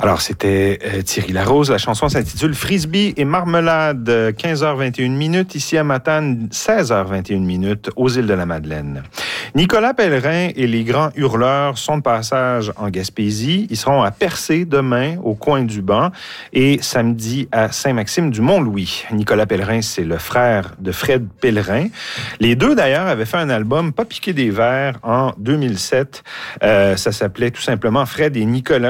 Alors, c'était Thierry Larose. La chanson s'intitule Frisbee et marmelade, 15h21 ici à Matane, 16h21 aux îles de la Madeleine. Nicolas Pellerin et les Grands Hurleurs sont de passage en Gaspésie. Ils seront à Percé demain, au coin du banc, et samedi à Saint-Maxime-du-Mont-Louis. Nicolas Pellerin, c'est le frère de Fred Pellerin. Les deux, d'ailleurs, avaient fait un album Pas piqué des verres en 2007. Ça s'appelait tout simplement Fred et Nicolas.